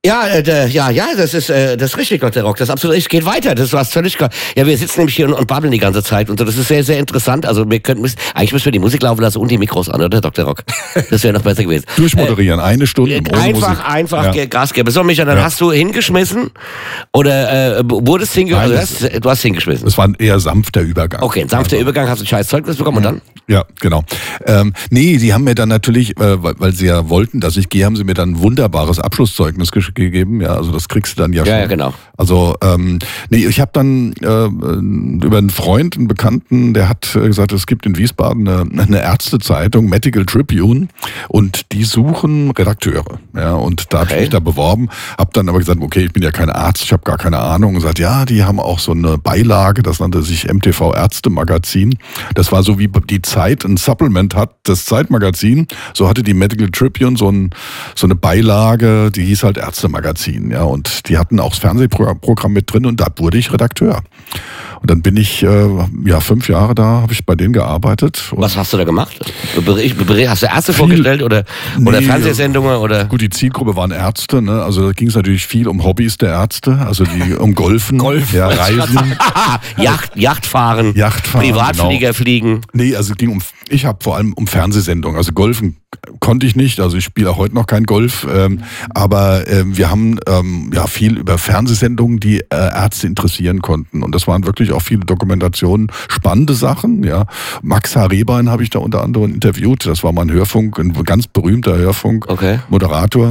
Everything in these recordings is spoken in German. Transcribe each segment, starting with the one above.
Das ist richtig, Dr. Rock. Das ist absolut richtig. Geht weiter. Das war völlig klar. Ja, wir sitzen nämlich hier und babbeln die ganze Zeit und so. Das ist sehr, sehr interessant. Also eigentlich müssen wir die Musik laufen lassen und die Mikros an, oder, Dr. Rock? Das wäre noch besser gewesen. Durchmoderieren, eine Stunde ohne Musik. Einfach Gas geben. So, Micha, dann hast du hingeschmissen oder wurdest hingeschmissen? Also, du hast hingeschmissen. Es war ein eher sanfter Übergang. Okay, ein sanfter Übergang. Hast du ein scheiß Zeugnis bekommen und dann? Ja, genau. Sie haben mir dann natürlich, weil sie ja wollten, dass ich gehe, haben sie mir dann ein wunderbares Abschlusszeugnis gegeben. Ja, also das kriegst du dann ja schon. Ja, genau. Also, ich habe dann über einen Freund, einen Bekannten, der hat gesagt, es gibt in Wiesbaden eine Ärztezeitung, Medical Tribune, und die suchen Redakteure. Ja, und da habe ich mich da beworben, habe dann aber gesagt, okay, ich bin ja kein Arzt, ich habe gar keine Ahnung. Und gesagt, ja, die haben auch so eine Beilage, das nannte sich MTV Ärztemagazin. Das war so wie die Zeit ein Supplement hat, das Zeitmagazin. So hatte die Medical Tribune so eine Beilage, die hieß halt Ärztemagazin. Ja, und die hatten auch das Fernsehprogramm mit drin und da wurde ich Redakteur. Und dann bin ich 5 Jahre da, habe ich bei denen gearbeitet. Was hast du da gemacht? Hast du Ärzte vorgestellt oder Fernsehsendungen? Oder? Gut, die Zielgruppe waren Ärzte, ne? Also da ging es natürlich viel um Hobbys der Ärzte, also um Golfen, Reisen. Yachtfahren, Privatflieger fliegen. Nee, also ich habe vor allem um Fernsehsendungen, also Golfen konnte ich nicht, also ich spiele auch heute noch kein Golf, aber wir haben viel über Fernsehsendungen, die Ärzte interessieren konnten, und das waren wirklich auch viele Dokumentationen, spannende Sachen, ja. Max H. Rehbein habe ich da unter anderem interviewt, das war mal ein Hörfunk, ein ganz berühmter Hörfunk-Moderator.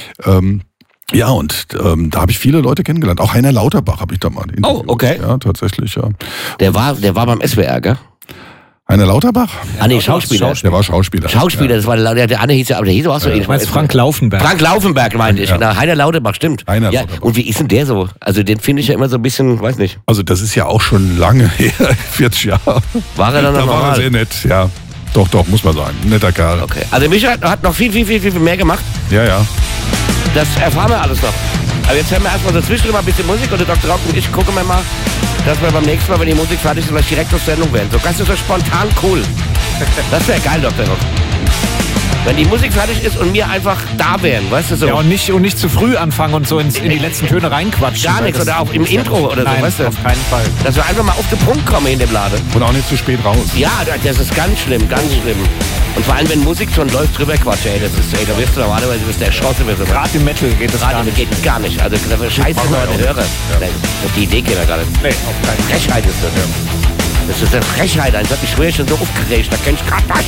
Da habe ich viele Leute kennengelernt, auch Heiner Lauterbach habe ich da mal interviewt. Oh, okay. Ja, tatsächlich, ja. Der war beim SWR, gell? Heiner Lauterbach? Schauspieler. Der war Schauspieler. Das war der Anne hieß ja, aber der hieß auch so ähnlich. Du meinst Frank Laufenberg. Frank Laufenberg meinte ich. Genau, Heiner Lauterbach, stimmt. Lauterbach. Und wie ist denn der so? Also den finde ich ja immer so ein bisschen, weiß nicht. Also das ist ja auch schon lange her, 40 Jahre. War er dann noch normal? War er sehr nett, ja. Doch, muss man sagen. Netter Kerl. Okay. Also Micha hat noch viel mehr gemacht. Ja. Das erfahren wir alles noch. Aber jetzt hören wir erstmal dazwischen mal ein bisschen Musik, und der Dr. Rock und ich gucken wir mal, dass wir beim nächsten Mal, wenn die Musik fertig ist, vielleicht direkt zur Sendung werden. So ganz so spontan cool. Das wäre geil, Dr. Rock. Wenn die Musik fertig ist und wir einfach da wären, weißt du so. Ja, und nicht zu früh anfangen und so in die letzten Töne reinquatschen. Gar nichts, oder auch im Intro oder so, weißt du. Auf keinen Fall. Dass wir einfach mal auf den Punkt kommen in dem Laden. Und auch nicht zu spät raus. Ja, das ist ganz schlimm, ganz schlimm. Und vor allem, wenn Musik schon läuft, drüber quatsch, da wirst du normalerweise erschossen. Gerade im Metal geht das gar nicht. Geht gar nicht. Also dafür scheiße meine Hörer. Ja. Auf die Idee geht er gar nicht. Nee, auf keinen Fall. Frechheit ist das. Ja. Das ist eine Frechheit. Das hat mich früher schon so aufgeregt. Da kenn ich gerade was.